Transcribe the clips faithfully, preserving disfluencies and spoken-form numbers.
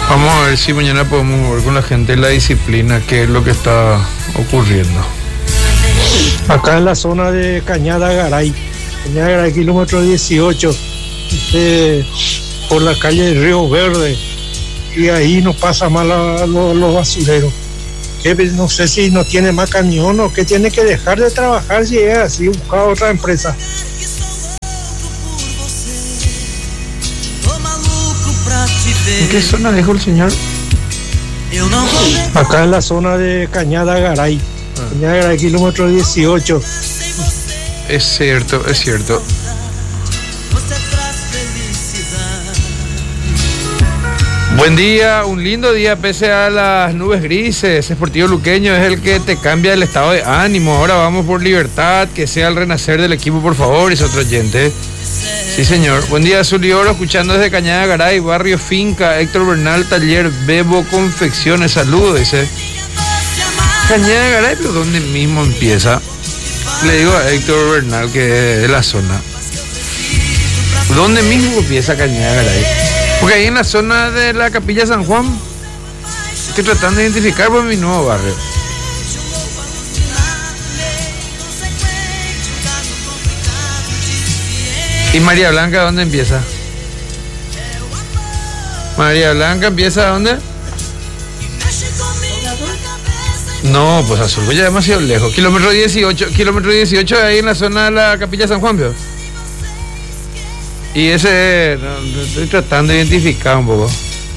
Vamos a ver si mañana podemos ver con la gente la disciplina, qué es lo que está ocurriendo. Acá en la zona de Cañada Garay, Cañada Garay, kilómetro dieciocho, eh, por la calle de Río Verde, y ahí nos pasa mal a los, los basureros. Que no sé si no tiene más camión o que tiene que dejar de trabajar si es así, buscar otra empresa. ¿En qué zona dijo el señor? Acá en la zona de Cañada Garay, ah. Cañada Garay, kilómetro dieciocho. Es cierto, es cierto. Buen día, un lindo día pese a las nubes grises. Sportivo Luqueño es el que te cambia el estado de ánimo. Ahora vamos por Libertad, que sea el renacer del equipo, por favor, es otro oyente. Sí, señor. Buen día, Azul y Oro, escuchando desde Cañada Garay, Barrio Finca, Héctor Bernal, Taller Bebo Confecciones. Saludos, dice. Cañada Garay, pero ¿dónde mismo empieza? Le digo a Héctor Bernal, que es de la zona. ¿Dónde mismo empieza Cañada Garay? Porque ahí en la zona de la Capilla San Juan, estoy tratando de identificar por mi nuevo barrio. ¿Y María Blanca dónde empieza? María Blanca empieza ¿dónde? No, pues Azul, ya demasiado lejos. Kilómetro dieciocho, kilómetro dieciocho ahí en la zona de la Capilla San Juan, ¿vio? Y ese, no, estoy tratando de identificar un poco.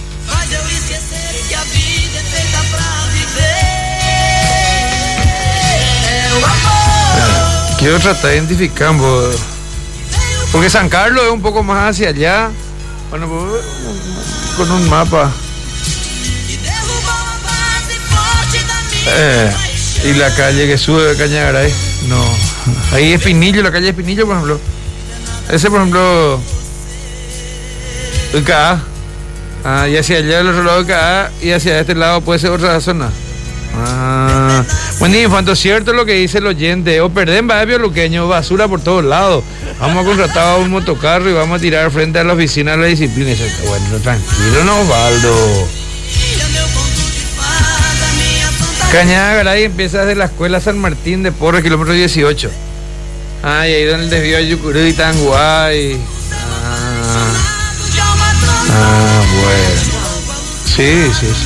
Ah, quiero tratar de identificar un poco. Porque San Carlos es un poco más hacia allá. Bueno, pues, con un mapa. Eh, y la calle que sube de Cañada Garay. No. Ahí es Pinillo, la calle es Pinillo, por ejemplo. Ese, por ejemplo, el K A. Ah, y hacia allá del otro lado del K A y hacia este lado puede ser otra zona. Ah, buen día, Infanto, cierto lo que dice el oyente. O perdén, barrio Luqueño, basura por todos lados. Vamos a contratar a un motocarro y vamos a tirar frente a la oficina de la disciplina. Y dice, bueno, tranquilo, no, Osvaldo. Cañada Garay empieza desde la escuela San Martín de Porres, kilómetro dieciocho. Ah, y ahí donde el desvío de Yucurú y Tanguay. Ah, ah, bueno. Sí, sí, sí.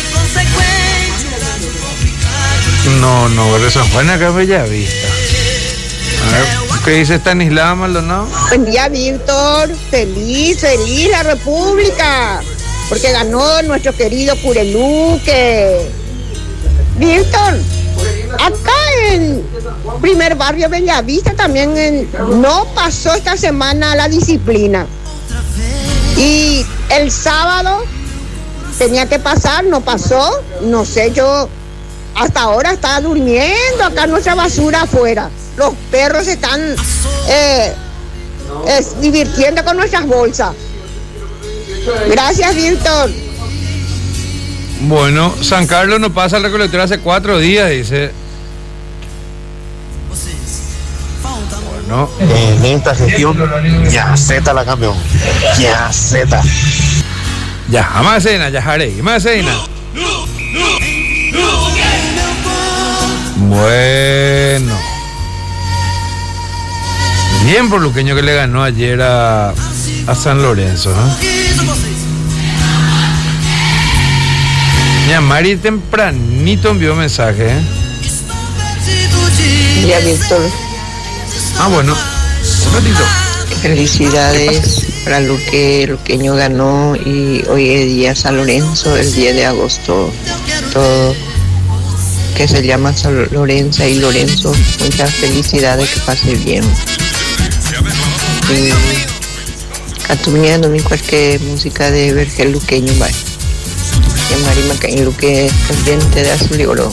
No, no, pero San Juan acá es Bellavista. A ver, ¿qué dice Stanislao Maldonado? Buen día, Víctor. Feliz, feliz la República. Porque ganó nuestro querido Cureluque. Víctor, acá en primer barrio Bellavista también en, no pasó esta semana la disciplina. Y el sábado tenía que pasar, no pasó. No sé, yo hasta ahora está durmiendo acá nuestra basura afuera. Los perros están eh, eh, divirtiendo con nuestras bolsas. Gracias, Víctor. Bueno, San Carlos no pasa el recolector hace cuatro días, dice. Bueno, en esta gestión ya Z la campeón. Ya Z. Ya, más cena, ya haré, más cena. Bueno. Bien por Luqueño, que le ganó ayer a, a San Lorenzo, ¿no? Mira, Mari tempranito envió mensaje, ¿eh? Ya, Víctor. Ah, bueno. Un ratito. Felicidades para Luque. Luqueño ganó y hoy es día San Lorenzo, el diez de agosto. Todo que se llama San Lorenzo y Lorenzo. Muchas felicidades, que pase bien. Y Catumía, no me cualquier música de Vergel Luqueño, bye. Y Marima Caño Luque, pendiente de Azul y Oro.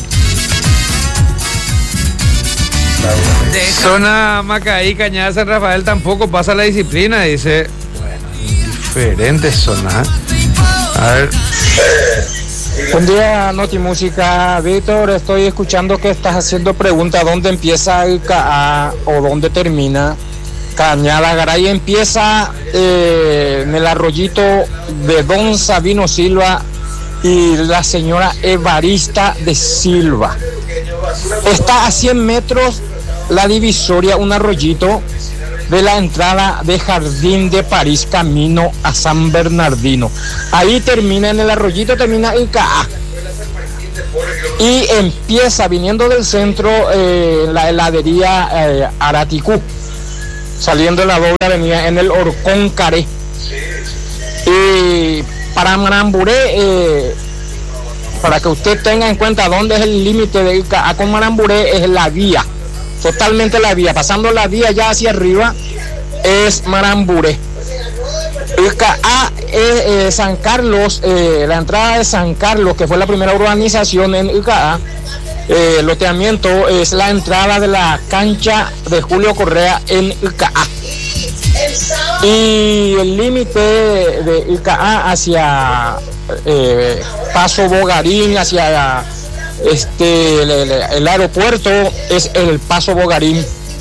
Zona Macaí, Cañada San Rafael tampoco pasa la disciplina, dice. Bueno, diferente zona. A ver. Buen día, Noti Música. Víctor, estoy escuchando que estás haciendo preguntas dónde empieza el K A o dónde termina. Cañada Garay empieza eh, en el arroyito de Don Sabino Silva y la señora Evarista de Silva. Está a cien metros la divisoria, un arroyito de la entrada de Jardín de París, camino a San Bernardino. Ahí termina, en el arroyito termina I K A. Y empieza viniendo del centro eh, la heladería eh, Araticú, saliendo de la doble avenida en el Orcón Caré. Y para Maramburé, eh, para que usted tenga en cuenta dónde es el límite de I K A con Maramburé, es la vía, totalmente la vía, pasando la vía ya hacia arriba es Maramburé. I K A es eh, San Carlos, eh, la entrada de San Carlos, que fue la primera urbanización en I K A. Eh, loteamiento es la entrada de la cancha de Julio Correa en I K A. Y el límite de I K A hacia eh, Paso Bogarín, hacia este el, el, el aeropuerto, es el Paso Bogarín.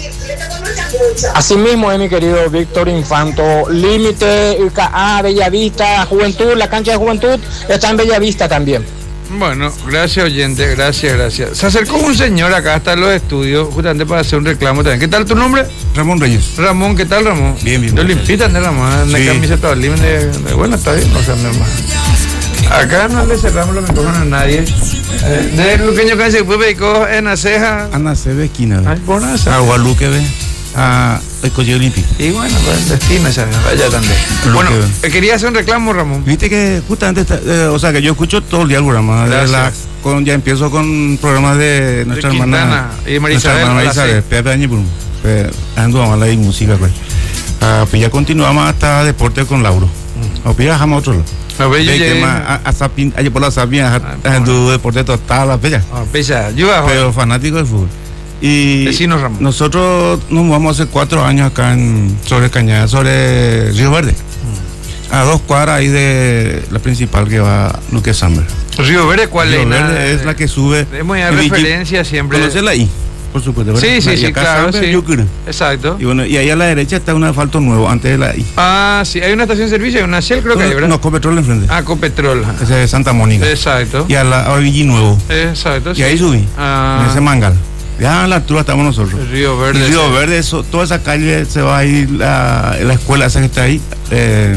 Asimismo es, mi querido Víctor Infanto, límite I K A, Bellavista, Juventud, la cancha de Juventud está en Bellavista también. Bueno, gracias oyente, gracias, gracias. Se acercó un señor acá hasta los estudios, justamente para hacer un reclamo también. ¿Qué tal tu nombre? Ramón Reyes. Ramón, ¿qué tal, Ramón? Bien, bien. Yo le invitan de Ramón, una sí. camiseta de limen de, de, bueno, está bien, o sea, mi hermano. Acá no le cerramos los micrófonos a nadie. Eh, de Luqueño que se fue dedicó en la ceja. Ana se ve esquina, ve. Ay, por nada. A Guadalupe, ve. A el Colegio Olímpico. Y bueno, pues destino esa, allá también. Lo Bueno, que... quería hacer un reclamo, Ramón. Viste que justamente, está, eh, o sea, que yo escucho todo el día el programa. De la, con, ya empiezo con programas de nuestra de hermana. Y Marisabel. Nuestra hermana Marisabel, Pepe Añipur. Ando a hablar de música, pues. Ah, pues ya continuamos hasta deporte con Lauro. O pues ya dejamos otro lado. A ver, yo llegué. Hasta por la Sabina, ando deporte total, la bella. Pero fanático del fútbol. Y Vecinos, Ramón. Nosotros nos mudamos hace cuatro años acá en sobre Cañada, sobre Río Verde, mm. a dos cuadras ahí de la principal que va a Luque Samber. Río Verde, ¿cuál Río es? Verde nada, es la que sube. Hemos ya referencia siempre. ¿Conoces la I? Por supuesto, ¿verdad? Sí, sí, la sí, claro, sí. Exacto. Y bueno, y ahí a la derecha está un asfalto nuevo, antes de la I. Ah, sí, hay una estación de servicio, hay una Shell, creo que hay, ¿verdad? No, Copetrol enfrente. Ah, Copetrol. Ese es Santa Mónica. Exacto. Y a la a Villí Nuevo. Exacto, y sí. Y ahí subí, ah. en ese mangal. Ya a la altura estamos nosotros. El Río Verde. El Río sí. Verde, eso, toda esa calle se va a ir la, la escuela esa que está ahí, eh,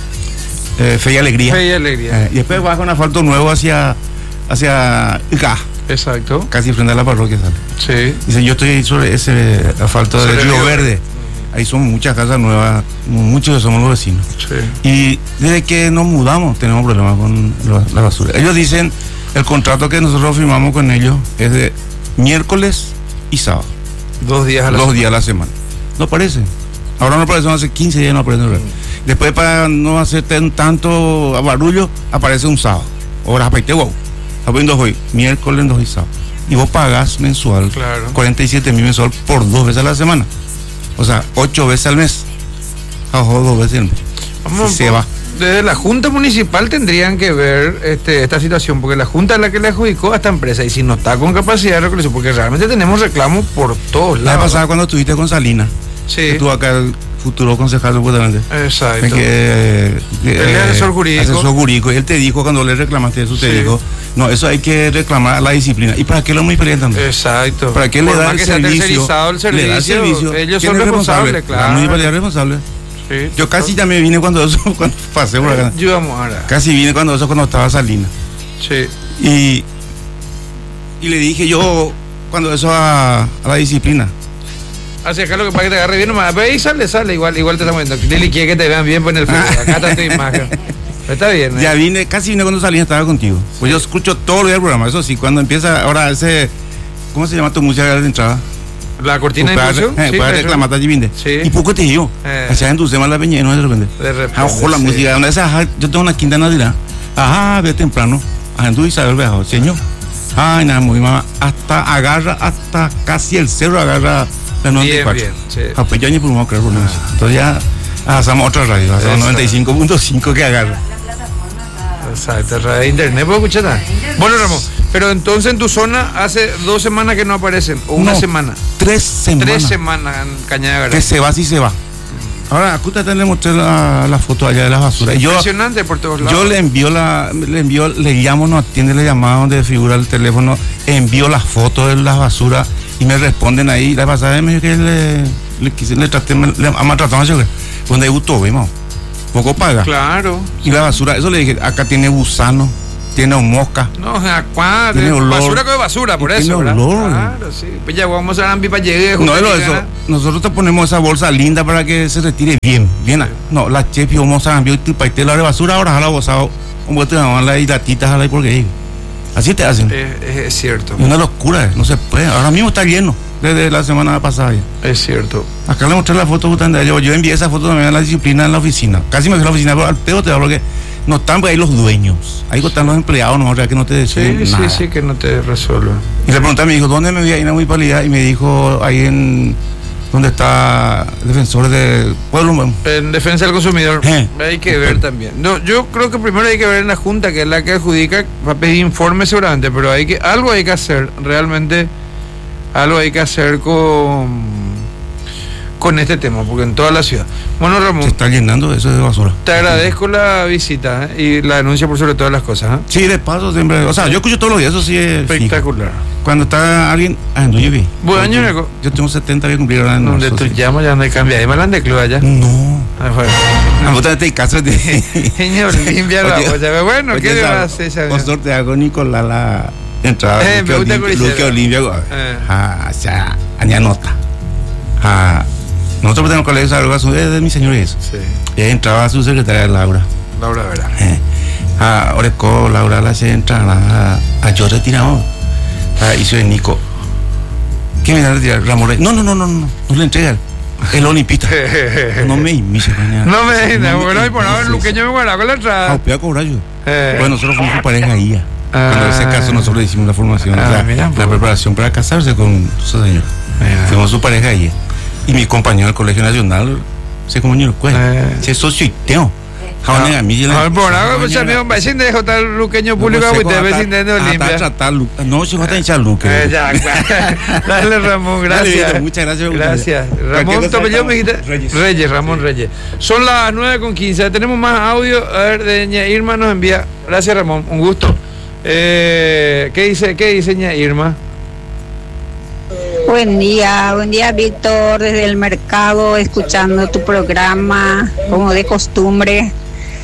eh, Fe y Alegría. Fe y Alegría. Eh, y después baja un asfalto nuevo hacia hacia I K A. Exacto. Casi frente a la parroquia sale. Sí. Dice, yo estoy ahí sobre ese asfalto de Río Verde. Ahí son muchas casas nuevas, muchos que somos los vecinos. Sí. Y desde que nos mudamos tenemos problemas con la, la basura. Ellos dicen, el contrato que nosotros firmamos con ellos es de miércoles y sábado. Dos días a la Dos semana. días a la semana. No aparece. Ahora no aparece, hace quince días no aparece. Mm. Después, para no hacer ten, tanto barullo, aparece un sábado. Ahora, aparte, wow. Abriendo hoy, miércoles, dos y sábado. Y vos pagás mensual, claro. cuarenta y siete mil mensual por dos veces a la semana. O sea, ocho veces al mes. Ojo, dos veces al mes. Vamos, se va. Desde la Junta Municipal tendrían que ver este, esta situación, porque la Junta es la que le adjudicó a esta empresa, y si no está con capacidad de recolección, porque realmente tenemos reclamos por todos lados. La vez pasada cuando estuviste con Salina, sí. estuvo acá el futuro concejal supuestamente. Exacto. Que, que, él es asesor jurídico. Asesor jurídico, y él te dijo cuando le reclamaste eso, te sí. dijo, no, eso hay que reclamar la disciplina. ¿Y para qué lo muy peleando? Exacto. ¿Para qué por le da el servicio? el servicio? Le da el servicio. Ellos son responsables, responsable? Claro. La municipalidad es responsable. Sí, yo casi ya me vine cuando eso, cuando pasé por acá. Yo vamos ahora. Casi vine cuando eso, cuando estaba Salina. Sí. Y, y le dije yo, cuando eso a, a la disciplina. Hacia acá lo que para que te agarre bien nomás. Ve y sale, sale, igual, igual te estamos viendo. Dile quiere que te vean bien pues en el Facebook. Acá está tu imagen. Está bien, ¿eh? Ya vine, casi vine cuando Salina estaba contigo. Sí. Pues yo escucho todo el programa, eso sí, cuando empieza ahora ese, ¿cómo se llama tu música de entrada? La cortina de inclusión. Eh, sí, para reclamar allí vinde. Sí. Y poco te digo. Eh. Allá en Dulce la peña, no de repente. De repente. Ah, ojo la sí. música. Una esa, yo tengo una quinta navidad. Ajá, ve temprano. Ajá, tú Isabel Beajo, señor. Ay, nada, muy mamá. Hasta agarra, hasta casi el cerro agarra la noventa y cuatro. Bien, bien, sí. Ah, pues ya ni por creo por ah. Entonces ya hacemos otra radio, hacemos noventa y cinco punto cinco que agarra. Exacto, radio de internet, ¿puedo escuchar nada? Bueno, Ramón, pero entonces en tu zona hace dos semanas que no aparecen, o una no, semana. Tres semanas. Tres semanas en Cañada Garay. Que se va, sí se va. Ahora, acústate, le mostré la, la foto allá de las basuras. Yo, impresionante por todos lados. yo le envío la, le envío, le llamo, no atiende la llamada donde figura el teléfono, envío las fotos de las basuras y me responden ahí. La pasada vez me dijo que le, le, quise, le traté, me, le ha maltratado, donde hay gusto, vemos, poco paga. Claro. Y la basura, eso le dije, acá tiene gusano, tiene mosca. No, acá, tiene olor, basura con basura, por eso. Tiene ¿verdad? olor. Claro, sí. Pues ya vamos a dar pipa llegue. No, es eso. Nosotros te ponemos esa bolsa linda para que se retire bien, bien. No, la chef y vamos a cambiar tu paite la de basura, ahora jala gozado, como te llaman las latitas, jala y porque así te hacen. Es, es cierto. Es una locura, no se puede. Ahora mismo está lleno, desde la semana pasada ya. Es cierto. Acá le mostré la foto justamente. Yo, yo envié esa foto también a la disciplina en la oficina. Casi me fui a la oficina, pero al pedo te hablo que no están ahí los dueños. Ahí están los empleados, no, o sea, que no te deciden sí, nada. Sí, sí, que no te resuelven. Y le pregunté, me dijo, ¿dónde me voy a ir a municipalidad? Y me dijo, ahí en donde está defensor del pueblo. En defensa del consumidor. Eh. Hay que ver también. No, yo creo que primero hay que ver en la Junta, que es la que adjudica, va a pedir informe seguramente, pero hay que, algo hay que hacer, realmente, algo hay que hacer con con este tema, porque en toda la ciudad. Bueno, Ramón, se está llenando eso de basura. Te agradezco la visita, ¿eh? Y la denuncia por sobre todas las cosas. ¿eh? Sí, de paso siempre, o sea, yo escucho todos los días, eso sí es espectacular. Fijo. Cuando está alguien, ah, no, yo vi. Buen año, Neco. Yo tengo setenta que cumplir ahora en Donde marzo, tú sí. llamas, ya no hay cambio. Ahí me la han de club allá. No. Ah, bueno. A vos te caso de. Señor, limpia la olla. Bueno, ¿qué le vas a hacer esa? Por suerte hago Nicolás la entrada. Eh, me gusta Luque Olimpia. Ah, o sea, añanota. Ah. Nosotros tenemos colegios algo así de mi señor y eso. Sí. Y ahí entraba su secretaria Laura. Laura, ¿verdad? Eh. A Oreco, Laura la se entra a, a yo retirado. A hizo el Nico. ¿Qué me da a retirar? Ramón. No, no, no, no, no. No le entrega. El Olimpita. No me imite, No me no, no, bueno, y por ahora el luqueño me guarda con la entrada. Ah, voy a cobrar yo. Eh. Bueno, nosotros fuimos su pareja ahí. Ah. Cuando en ese caso nosotros hicimos la formación, ah, o sea, mira, la preparación para casarse con su señor. Mira. Fuimos su pareja ahí. Y mi compañero del Colegio Nacional se comunicó el cuello. Se socio y teo. Ahora a mí la. Por ahora, pues amigo, vecino de J. el luqueño público, usted vecino de Olimpia. No, se va a hinchar Luque. Dale, Ramón, gracias. Muchas gracias. Gracias. Ramón Topellón, me dijiste. Reyes. Reyes, Ramón Reyes. Son las nueve con quince. Tenemos más audio. A ver, de Ña Irma nos envía. Gracias, Ramón. Un gusto. Eh, ¿Qué dice, qué dice Ña Irma? Buen día, buen día Víctor, desde el mercado escuchando tu programa como de costumbre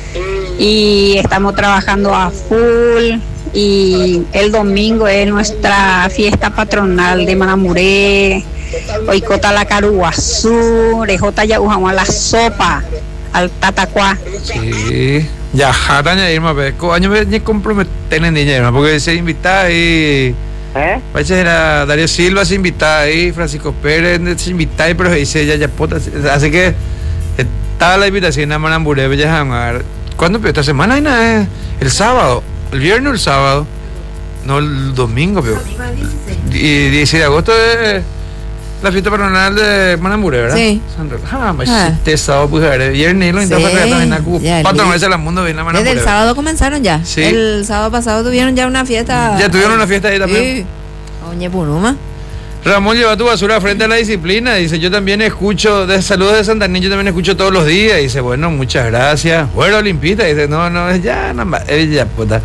y estamos trabajando a full y el domingo es nuestra fiesta patronal de Manamuré, Oicota la Caruguazú, Rejota ya usamos la sopa al tatacuá. Sí, ya jata Ña Irma, pero año me comprometen en Ña Irma porque se invita y ¿Eh? Parece era Darío Silva se invita ahí, Francisco Pérez se invita ahí, pero dice ya ya pota, así que estaba la invitación a Manamburé, Bellahamar. ¿Cuándo empezó esta semana? Nada, el sábado, el viernes o el sábado, no el domingo, pero y dieciséis de agosto es la fiesta patronal de Manamburé, ¿verdad? Sí. Ah, pues este sábado pues el viernes lo intentamos también a Cuba. Cuatro veces al mundo viene a Manamburé. Desde el sábado comenzaron ya. Sí. El sábado pasado tuvieron ya una fiesta. Ya tuvieron una fiesta ahí también. Sí. Oye, Punuma. Ramón, lleva tu basura frente a la disciplina. Dice, yo también escucho, de saludos de Santaní, yo también escucho todos los días. Dice, bueno, muchas gracias. Bueno, Olimpita. Dice, no, no, ya, no, ya, puta.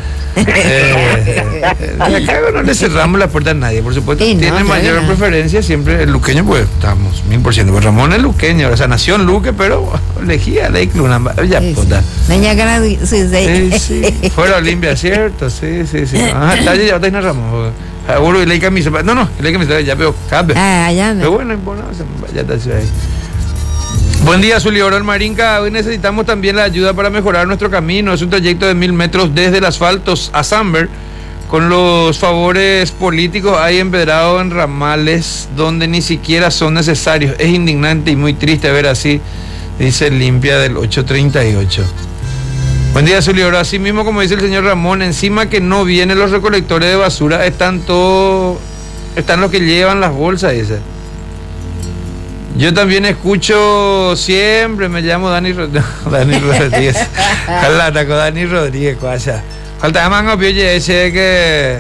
eh, acá no le cerramos la puerta a nadie, por supuesto. Sí, tiene no, mayor no. preferencia siempre el luqueño, pues estamos, mil por ciento. Pues Ramón es luqueño, o sea, nació en Luque, pero elegía la Icluna. Ya, sí, puta. Sí, sí, sí. Fuera Olimpia, ¿cierto? Sí, sí, sí. Ah, está ya, está en Ramón. Seguro y la camisa. No, no, la camisa ya veo cambia. Ah, allá no. Pero bueno, bueno, ya está ahí. Buen día, Zuliorol Marinca. Hoy necesitamos también la ayuda para mejorar nuestro camino. Es un trayecto de mil metros desde el asfalto a Samber. Con los favores políticos hay empedrado en ramales donde ni siquiera son necesarios. Es indignante y muy triste ver así, dice Limpia del ocho treinta y ocho. Buen día, Zulioro. Así mismo, como dice el señor Ramón, encima que no vienen los recolectores de basura, están todos, están los que llevan las bolsas, dice. Yo también escucho siempre, me llamo Dani, Dani Rodríguez. Ojalá, con Dani Rodríguez, cuaya. Falta más no oye ese que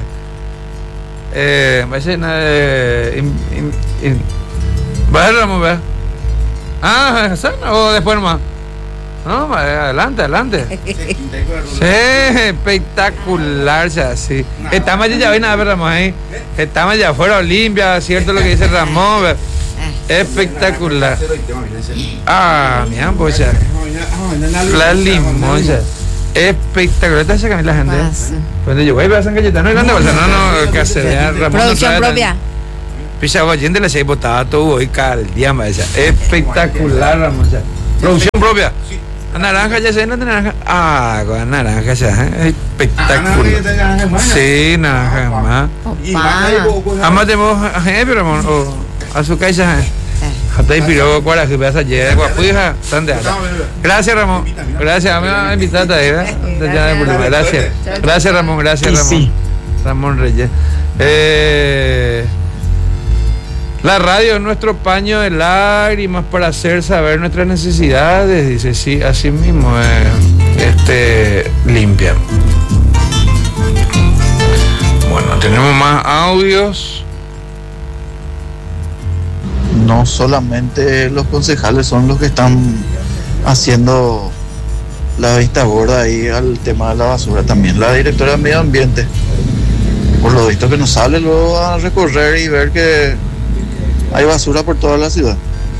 eh, va a ser nada eh, va a Ramón, va. Ah, ¿sana? ¿O después nomás? No, adelante, adelante. Sí, espectacular, ya, sí. Estamos ya, ven a ver, Ramón, ahí. Estamos ya afuera, Olimpia, cierto lo que dice Ramón. Espectacular. Ah, mira, pues ya. La limosa. Espectacular. Esta es la gente. Cuando yo voy a ver a San Cayetano, no, no, no, que hace Ramón. Producción propia. Picha, oyente la se botaba todo hoy caldía, más esa. Espectacular, Ramón. Producción propia. La naranja ya se la naranja. Ah, con naranja ya. Espectacular. Sí, naranja más. Además tenemos a jefe, Ramón. O azúcar y ya. Hasta ahí piro cuara que vas a llegar guapuja tande. Gracias, Ramón. Gracias, me va a invitar a ¿eh? Gracias. Gracias, Ramón, gracias, Ramón. Ramón Reyes. Eh, la radio es nuestro paño de lágrimas para hacer saber nuestras necesidades, dice, sí, así mismo, eh, este, limpia. Bueno, tenemos más audios. No solamente los concejales son los que están haciendo la vista gorda ahí al tema de la basura, también la directora de Medio Ambiente. Por lo visto que nos sale luego a recorrer y ver que hay basura por toda la ciudad.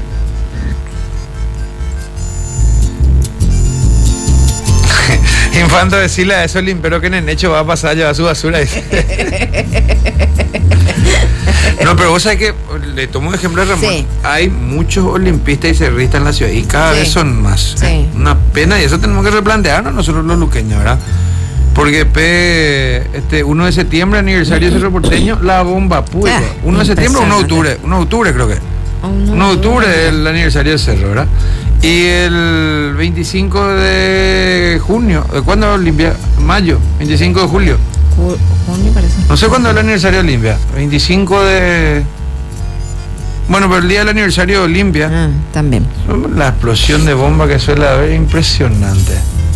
Infanto, decirle a eso el limpero que en el hecho va a pasar a llevar su basura. No, pero vos sabés que, le tomo un ejemplo a Ramón, sí. Hay muchos olimpistas y cerristas en la ciudad y cada sí. vez son más. Sí. Una pena, y eso tenemos que replantearnos nosotros los luqueños, ¿verdad? Porque pe, este uno de septiembre, aniversario de Cerro Porteño, la bomba puya. Ah, uno de septiembre o uno de octubre, uno de octubre creo que. uno de octubre el aniversario de Cerro, ¿verdad? Y el veinticinco de junio, ¿de cuándo Olimpia? Mayo, veinticinco de julio. Junio parece. No sé cuándo es el aniversario de Olimpia. veinticinco de... Bueno, pero el día del aniversario de Olimpia. Ah, también. La explosión de bomba que suele haber, impresionante.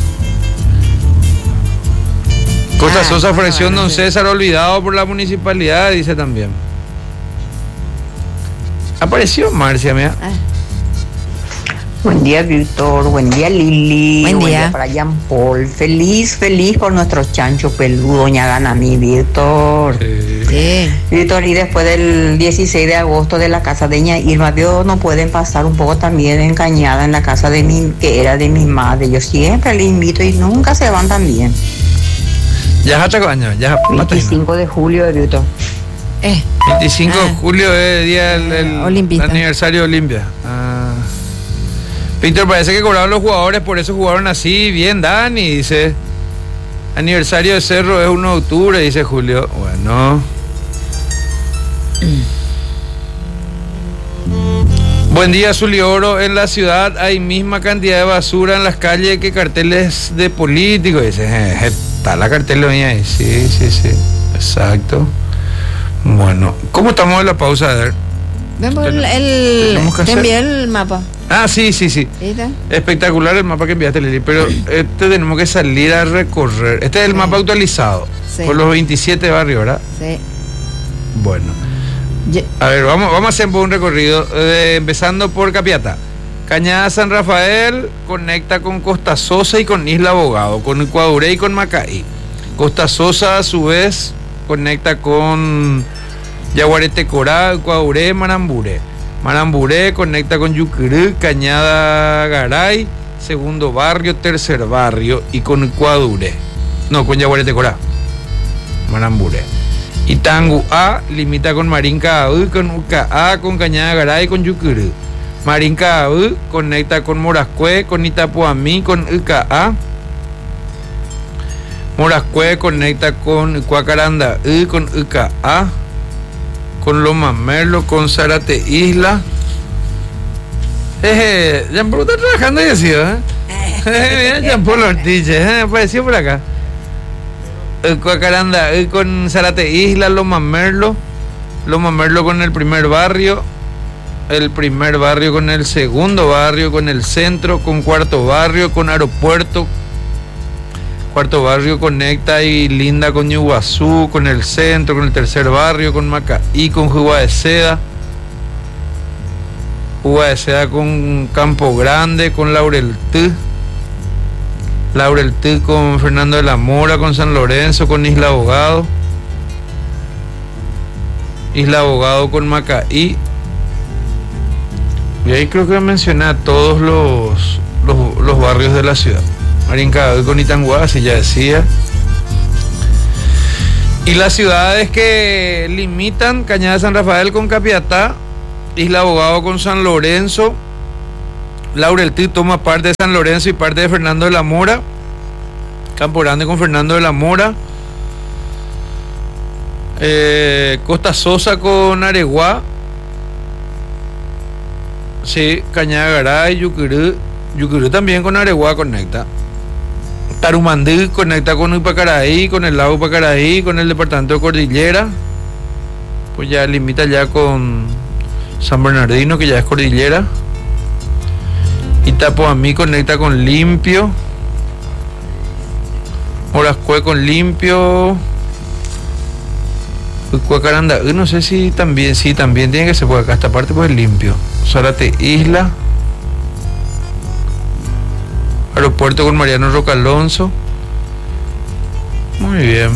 Costa ah, Sosa ofreció no, Don César olvidado por la municipalidad, dice también. Apareció Marcia, mira. Ah. Buen día, Víctor. Buen día, Lili. Buen día. Buen día para Jean Paul. Feliz, feliz por nuestro chancho peludo, doña Ganami, Víctor. Sí. Sí. Víctor, y después del dieciséis de agosto de la casa de Ña Irma, vio, no pueden pasar un poco también en Cañada, en la casa de mi, que era de mi madre. Yo siempre le invito y nunca se van tan bien. Ya es año, ya veinticinco de julio, Víctor. Eh. veinticinco ah. de julio es el día del el aniversario de Olimpia. Ah. Víctor, parece que cobraron los jugadores, por eso jugaron así, bien, Dani, dice. Aniversario de Cerro es uno de octubre, dice Julio. Bueno. Mm. Buen día, Zulioro. En la ciudad hay misma cantidad de basura en las calles que carteles de políticos. Dice, eh, está la cartelería ahí. Sí, sí, sí. Exacto. Bueno, ¿cómo estamos en la pausa? A ver. Vemos el, el te envié el mapa. Ah, sí, sí, sí. ¿Viste? Espectacular el mapa que enviaste, Lili. Pero este tenemos que salir a recorrer. Este es el sí. mapa actualizado. Sí. Por los veintisiete barrios, ¿verdad? Sí. Bueno. Yo... A ver, vamos, vamos a hacer un recorrido. Eh, empezando por Capiatá. Cañada San Rafael conecta con Costa Sosa y con Isla Abogado, con Ecuaduré y con Macaí. Costa Sosa, a su vez, conecta con Yaguarete Corá, Ecuaduré, Maramburé. Maramburé conecta con Yucurú, Cañada Garay, segundo barrio, tercer barrio y con Ecuaduré. No, con Yaguarete Corá. Maramburé. Itangu A limita con Marincaú, con Ucaá, con Cañada Garay, con Yucurú. Marincaú conecta con Morascue, con Itapuamí, con Ucaá. Morascue conecta con Cuacaranda, con Ucaá. Con Loma Merlo, con Zárate Isla. Eh, Jean Paul está trabajando y así, ¿eh? Mira, Jean Paul Ortiz, ¿eh? Apareció por acá. El Cuacaranda, el con Zárate Isla, Loma Merlo. Loma Merlo con el primer barrio. El primer barrio con el segundo barrio, con el centro, con cuarto barrio, con aeropuerto. Cuarto barrio conecta y linda con Iguazú, con el centro, con el tercer barrio, con Macaí, con Jugua de Seda. Uva de Seda con Campo Grande, con Laurel T. Laurel T con Fernando de la Mora, con San Lorenzo, con Isla Abogado. Isla Abogado con Macaí. Y ahí creo que mencioné a todos los, los, los barrios de la ciudad. Marincado con Itanguá, así ya decía. Y las ciudades que limitan: Cañada de San Rafael con Capiatá, Isla Abogado con San Lorenzo. Laurel T toma parte de San Lorenzo y parte de Fernando de la Mora. Campo Grande con Fernando de la Mora. Eh, Costa Sosa con Areguá. Sí, Cañada Garay, Yucurú. Yucurú también con Areguá conecta. Tarumandí conecta con Upacaraí, con el lago Upacaraí, con el departamento de Cordillera. Pues ya limita ya con San Bernardino, que ya es Cordillera. Itapoamí conecta con Limpio. Orascue con Limpio. Cuacaranda, no sé si también, sí, también tiene que ser por acá, esta parte pues Limpio. Zárate Isla. Aeropuerto con Mariano Roca Alonso. Muy bien.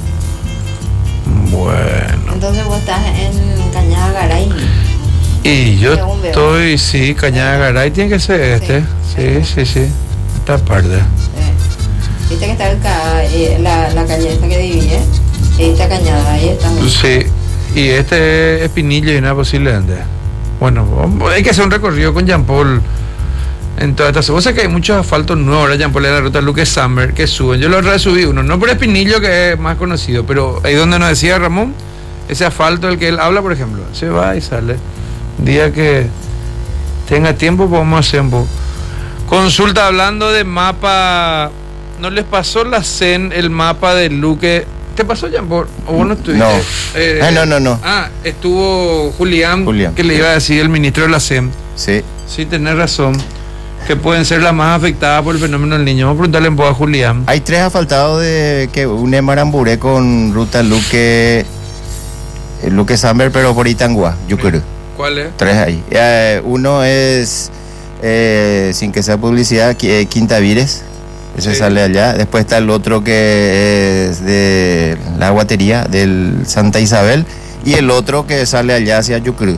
Bueno. Entonces vos estás en Cañada Garay. Y yo estoy, sí, Cañada Garay tiene que ser este. Sí, sí, sí. sí. Esta parte. Sí. Viste que está el ca la, la calle esta que divide. Esta cañada, ahí está. Sí. Y este es Pinillo y nada posiblemente. Bueno, hay que hacer un recorrido con Jean Paul. En todas estas cosas que hay muchos asfaltos nuevos ahora, Jean Paul, en la ruta Luque Summer, que suben. Yo lo resubí uno, no por Espinillo, que es más conocido, pero ahí donde nos decía Ramón, ese asfalto del que él habla, por ejemplo, se va y sale. Un día que tenga tiempo, podemos hacer un poco. Consulta hablando de mapa. ¿No les pasó la C E N el mapa de Luque? ¿Te pasó, Jean Paul? ¿O vos no estuviste? No. Eh, ah, no, no, no. Ah, estuvo Julián, Julián, que le iba a decir el ministro de la C E N. Sí. Sí, tenés razón. Que pueden ser las más afectadas por el fenómeno del niño. Vamos a preguntarle un poco a Julián. Hay tres asfaltados de que une Maramburé con ruta Luque Luque Samber, pero por Itanguá, Yucurú. ¿Cuál es? Tres ahí. Eh, uno es, eh, sin que sea publicidad, eh, Quinta Vires. Ese sí. Sale allá. Después está el otro que es de la Guatería, del Santa Isabel. Y el otro que sale allá hacia Yucurú.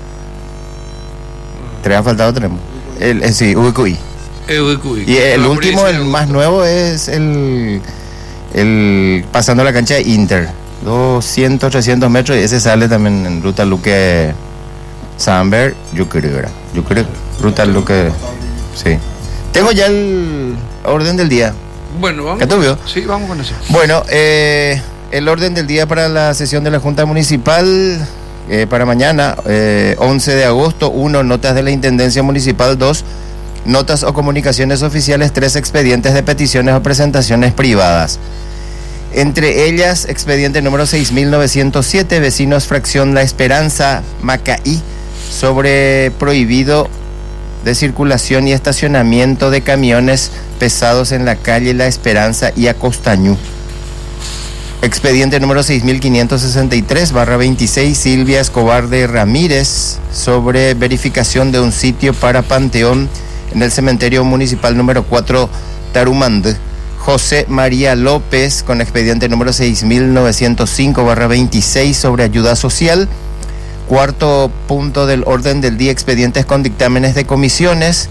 Tres asfaltados tenemos. El, el, sí, Ubicuí. El Ubicuí. Y el último, el más nuevo, es el, el pasando la cancha de Inter. doscientos, trescientos metros. Y ese sale también en ruta Luque Samber, Yucurú, ¿verdad? Yucurú, ruta Luque. Sí. Tengo ya el orden del día. Bueno, vamos. ¿Qué tú vio? Sí, vamos con eso. Bueno, eh, el orden del día para la sesión de la Junta Municipal. Eh, para mañana, eh, once de agosto, uno, notas de la Intendencia Municipal, dos, notas o comunicaciones oficiales, tres, expedientes de peticiones o presentaciones privadas. Entre ellas, expediente número seis mil novecientos siete, vecinos fracción La Esperanza, Macaí, sobre prohibido de circulación y estacionamiento de camiones pesados en la calle La Esperanza y Acostañú. Expediente número seis mil quinientos sesenta y tres barra veintiséis, Silvia Escobar de Ramírez, sobre verificación de un sitio para panteón en el cementerio municipal número cuatro, Tarumandí. José María López, con expediente número seis mil novecientos cinco barra veintiséis, sobre ayuda social. Cuarto punto del orden del día, expedientes con dictámenes de comisiones.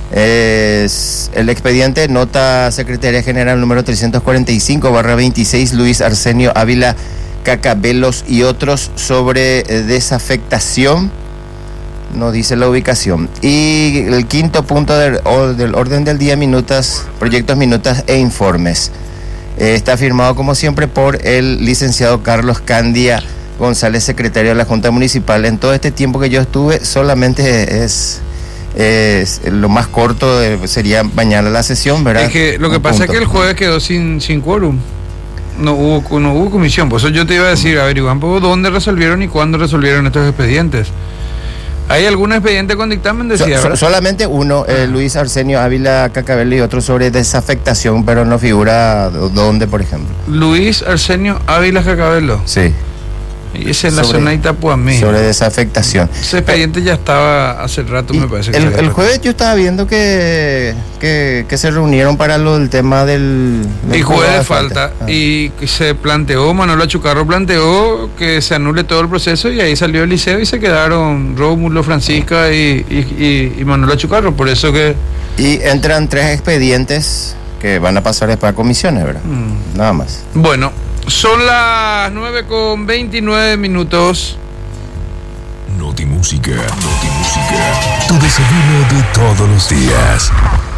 Es el expediente nota Secretaría General número trescientos cuarenta y cinco barra veintiséis, Luis Arsenio Ávila Cacabelos y otros, sobre eh, desafectación. No dice la ubicación. Y el quinto punto del, del orden del día, minutas, proyectos, minutas e informes. Eh, está firmado como siempre por el licenciado Carlos Candia González, secretario de la Junta Municipal. En todo este tiempo que yo estuve, solamente es... Es, lo más corto de, sería mañana la sesión, ¿verdad? Es que lo que Un pasa punto. es que el jueves quedó sin sin quórum. No hubo no hubo comisión. Por eso yo te iba a decir, averiguan por dónde resolvieron y cuándo resolvieron estos expedientes. ¿Hay algún expediente con dictamen? Decía, so, so, solamente uno, eh, Luis Arsenio Ávila Cacabello, y otro sobre desafectación, pero no figura dónde, por ejemplo. Luis Arsenio Ávila Cacabello. Sí. Y ese es la Sobre- zona de Itapuamé. sobre desafectación. Ese expediente ya estaba hace rato, Y me parece. que el, se había el tratado. jueves yo estaba viendo que, que, que se reunieron para lo del tema del... del Y juez juego de falta. Ah. Y que se planteó, Manuel Achucarro planteó que se anule todo el proceso y ahí salió el liceo y se quedaron Rómulo, Francisca y, y, y, y Manuel Achucarro. Por eso que... Y entran tres expedientes que van a pasar después a comisiones, ¿verdad? Mm. Nada más. Bueno, son las nueve con veintinueve minutos. Notimúsica, Notimúsica. Tu desayuno de todos los días.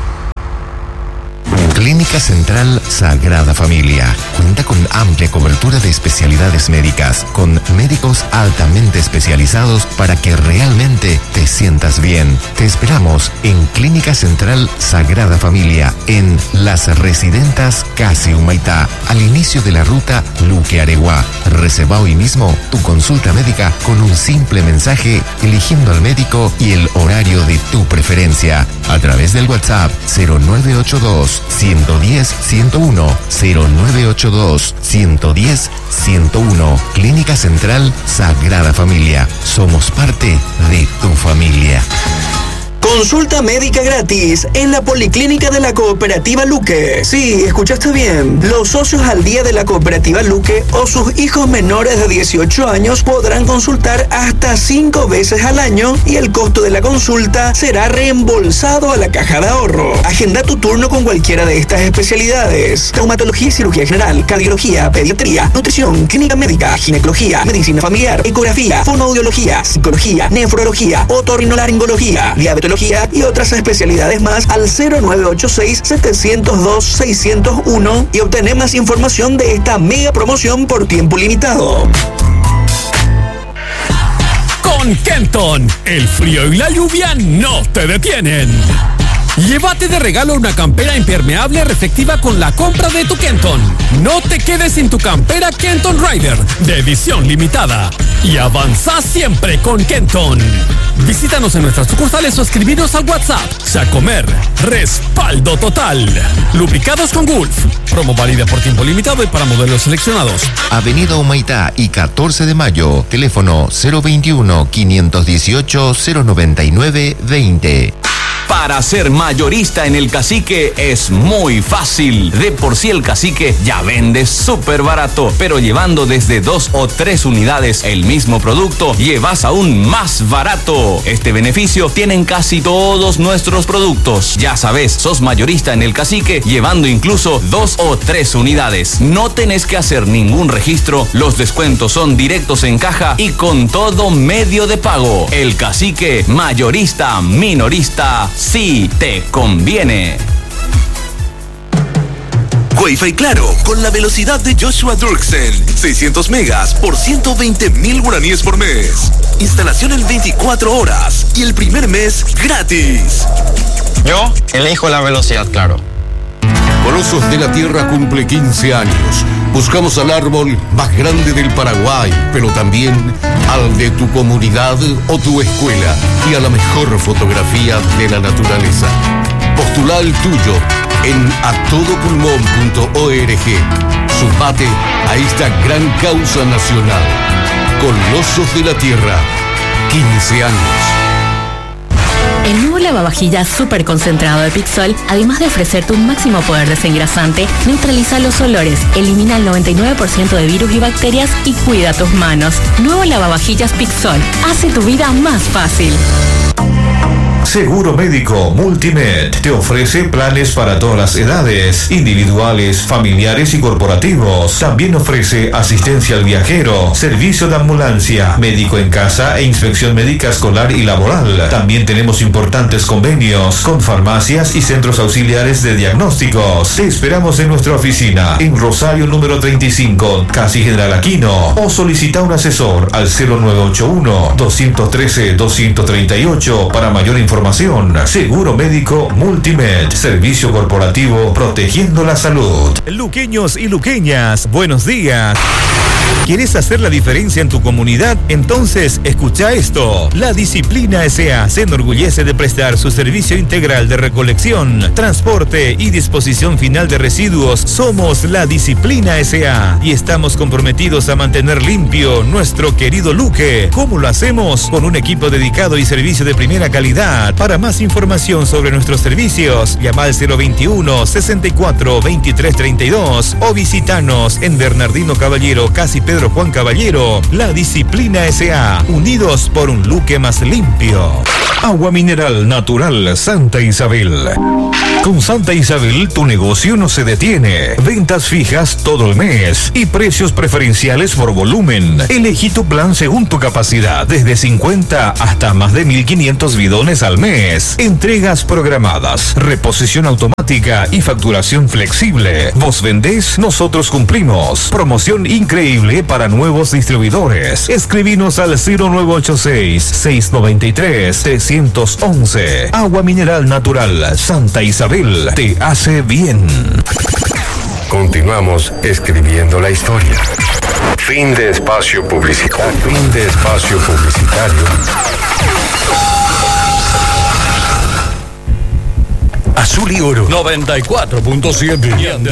Clínica Central Sagrada Familia cuenta con amplia cobertura de especialidades médicas, con médicos altamente especializados para que realmente te sientas bien. Te esperamos en Clínica Central Sagrada Familia, en Las Residentas Casi Humaitá, al inicio de la ruta Luque Areguá. Reserva hoy mismo tu consulta médica con un simple mensaje, eligiendo al médico y el horario de tu preferencia, a través del WhatsApp cero nueve ocho dos, uno uno cero, uno uno, cero nueve ocho dos, uno uno cero, uno uno. Clínica Central Sagrada Familia. Somos parte de tu familia. Consulta médica gratis en la Policlínica de la Cooperativa Luque. Sí, escuchaste bien. Los socios al día de la Cooperativa Luque o sus hijos menores de dieciocho años podrán consultar hasta cinco veces al año y el costo de la consulta será reembolsado a la caja de ahorro. Agenda tu turno con cualquiera de estas especialidades: traumatología y cirugía general, cardiología, pediatría, nutrición, clínica médica, ginecología, medicina familiar, ecografía, fonoaudiología, psicología, nefrología, otorrinolaringología, diabetología y otras especialidades más al cero nueve ocho seis, siete cero dos, seis cero uno y obtener más información de esta mega promoción por tiempo limitado. Con Kenton, el frío y la lluvia no te detienen. Llévate de regalo una campera impermeable reflectiva con la compra de tu Kenton. No te quedes sin tu campera Kenton Rider de edición limitada. Y avanza siempre con Kenton. Visítanos en nuestras sucursales o escribinos al WhatsApp. Sacomer, respaldo total. Lubricados con Gulf. Promo válida por tiempo limitado y para modelos seleccionados. Avenida Humaitá y catorce de mayo. Teléfono cero veintiuno, quinientos dieciocho, cero noventa y nueve, veinte. Para ser mayorista en el Cacique es muy fácil. De por sí el Cacique ya vende súper barato, pero llevando desde dos o tres unidades el mismo producto, llevas aún más barato. Este beneficio tienen casi todos nuestros productos. Ya sabes, sos mayorista en el Cacique llevando incluso dos o tres unidades. No tenés que hacer ningún registro, los descuentos son directos en caja y con todo medio de pago. El Cacique, mayorista, minorista, sí te conviene. Wi-Fi Claro, con la velocidad de Joshua Dirksen. seiscientos megas por ciento veinte mil guaraníes por mes. Instalación en veinticuatro horas y el primer mes gratis. Yo elijo la velocidad Claro. Colosos de la Tierra cumple quince años. Buscamos al árbol más grande del Paraguay, pero también al de tu comunidad o tu escuela y a la mejor fotografía de la naturaleza. Postula el tuyo en a todo pulmón punto org. Sumate a esta gran causa nacional. Colosos de la Tierra, quince años. El nuevo lavavajillas súper concentrado de Pixol, además de ofrecerte un máximo poder desengrasante, neutraliza los olores, elimina el noventa y nueve por ciento de virus y bacterias y cuida tus manos. Nuevo lavavajillas Pixol, hace tu vida más fácil. Seguro Médico Multimed te ofrece planes para todas las edades, individuales, familiares y corporativos. También ofrece asistencia al viajero, servicio de ambulancia, médico en casa e inspección médica escolar y laboral. También tenemos importantes convenios con farmacias y centros auxiliares de diagnósticos. Te esperamos en nuestra oficina en Rosario número treinta y cinco, casi General Aquino, o solicita un asesor al cero nueve ocho uno, dos uno tres, dos tres ocho para mayor información. información. Seguro Médico Multimed, servicio corporativo protegiendo la salud. Luqueños y luqueñas, buenos días. ¿Quieres hacer la diferencia en tu comunidad? Entonces, escucha esto. La Disciplina S A se enorgullece de prestar su servicio integral de recolección, transporte y disposición final de residuos. Somos La Disciplina S A y estamos comprometidos a mantener limpio nuestro querido Luque. ¿Cómo lo hacemos? Con un equipo dedicado y servicio de primera calidad. Para más información sobre nuestros servicios, llama al cero veintiuno, sesenta y cuatro, veintitrés treinta y dos o visitanos en Bernardino Caballero, casi Pedro Juan Caballero. La Disciplina S A, unidos por un Luque más limpio. Agua mineral natural Santa Isabel. Con Santa Isabel tu negocio no se detiene. Ventas fijas todo el mes y precios preferenciales por volumen. Elegí tu plan según tu capacidad, desde cincuenta hasta más de mil quinientos bidones al mes. Entregas programadas, reposición automática y facturación flexible. Vos vendés, nosotros cumplimos. Promoción increíble para nuevos distribuidores. Escribinos al cero nueve ocho seis, seis nueve tres, tres uno uno. Agua mineral natural Santa Isabel te hace bien. Continuamos escribiendo la historia. Fin de espacio publicitario. Fin de espacio publicitario. Azul y oro. noventa y cuatro punto siete.